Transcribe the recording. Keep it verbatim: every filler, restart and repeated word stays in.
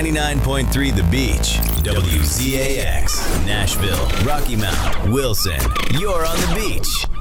ninety-nine point three The Beach, W Z A X, Nashville, Rocky Mount, Wilson. You're on the beach.